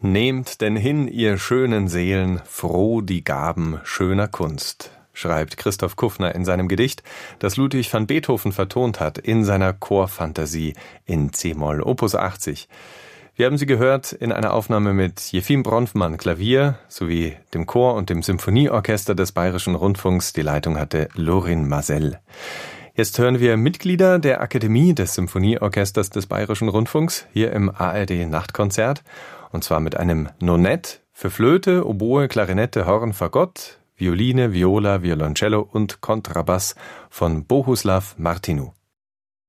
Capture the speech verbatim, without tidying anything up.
Nehmt denn hin, ihr schönen Seelen, froh die Gaben schöner Kunst, schreibt Christoph Kuffner in seinem Gedicht, das Ludwig van Beethoven vertont hat in seiner Chorfantasie in C-Moll, Opus achtzig. Wir haben sie gehört in einer Aufnahme mit Jefim Bronfmann Klavier sowie dem Chor und dem Symphonieorchester des Bayerischen Rundfunks. Die Leitung hatte Lorin Masel. Jetzt hören wir Mitglieder der Akademie des Symphonieorchesters des Bayerischen Rundfunks hier im A R D-Nachtkonzert. Und zwar mit einem Nonett für Flöte, Oboe, Klarinette, Horn, Fagott, Violine, Viola, Violoncello und Kontrabass von Bohuslav Martinu.